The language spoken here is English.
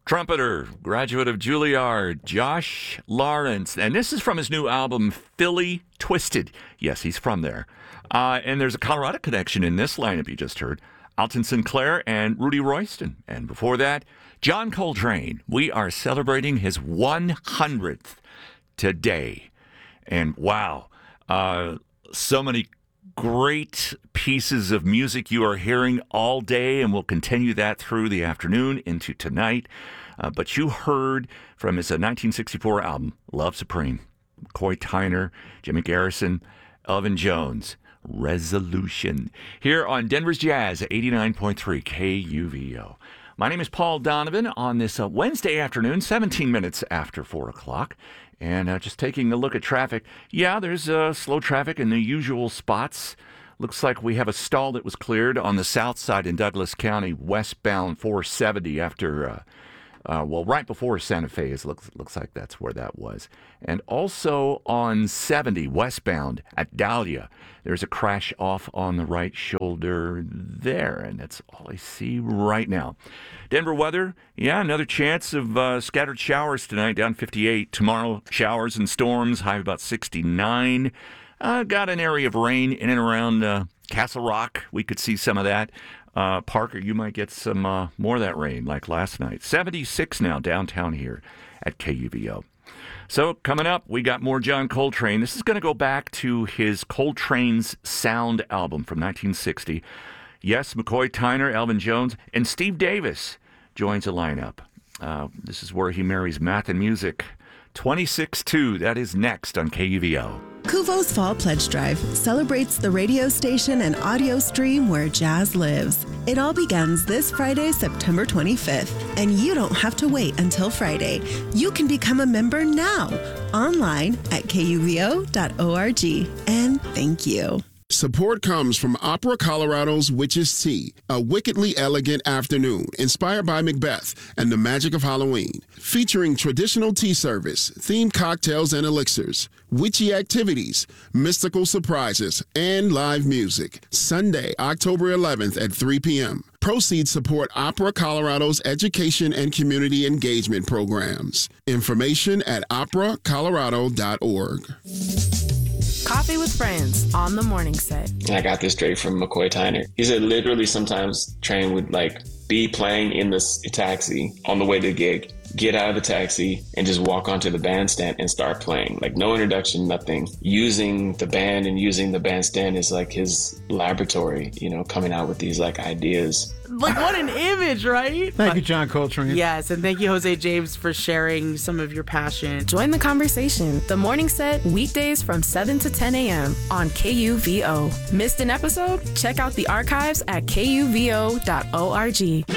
Trumpeter, graduate of Juilliard, Josh Lawrence. And this is from his new album, Philly Twisted. Yes, he's from there. And there's a Colorado connection in this lineup you just heard. Alton Sinclair and Rudy Royston. And before that, John Coltrane. We are celebrating his 100th today. And wow, so many great pieces of music you are hearing all day, and we'll continue that through the afternoon into tonight. But you heard from his 1964 album, Love Supreme, McCoy Tyner, Jimmy Garrison, Elvin Jones, Resolution, here on Denver's Jazz at 89.3 KUVO. My name is Paul Donovan on this Wednesday afternoon, 17 minutes after 4 o'clock. And just taking a look at traffic. Yeah, there's slow traffic in the usual spots. Looks like we have a stall that was cleared on the south side in Douglas County, westbound 470 after, right before Santa Fe. Looks like that's where that was. And also on 70 westbound at Dahlia, there's a crash off on the right shoulder there. And that's all I see right now. Denver weather, yeah, another chance of scattered showers tonight, down 58. Tomorrow, showers and storms, high of about 69. Got an area of rain in and around Castle Rock. We could see some of that. Parker, you might get some more of that rain like last night. 76 now downtown here at KUVO. So coming up, we got more John Coltrane. This is going to go back to his Coltrane's Sound album from 1960. Yes, McCoy Tyner, Elvin Jones, and Steve Davis joins the lineup. This is where he marries math and music. 26-2, that is next on KUVO. Kuvo's Fall Pledge Drive celebrates the radio station and audio stream where jazz lives. It all begins this Friday, September 25th, and you don't have to wait until Friday. You can become a member now, online at kuvo.org. And thank you. Support comes from Opera Colorado's Witch's Tea, a wickedly elegant afternoon inspired by Macbeth and the magic of Halloween, featuring traditional tea service, themed cocktails and elixirs, witchy activities, mystical surprises, and live music. Sunday, October 11th at 3 p.m. Proceeds support Opera Colorado's education and community engagement programs. Information at operacolorado.org. Coffee with Friends on the morning set. I got this straight from McCoy Tyner. He said literally sometimes Train would be playing in the taxi on the way to the gig, get out of the taxi and just walk onto the bandstand and start playing. No introduction, nothing. Using the band and using the bandstand is his laboratory, coming out with these ideas. What an image, right? Thank you, John Coltrane. Yes, and thank you, Jose James, for sharing some of your passion. Join the conversation. The Morning Set, weekdays from 7 to 10 a.m. on KUVO. Missed an episode? Check out the archives at kuvo.org.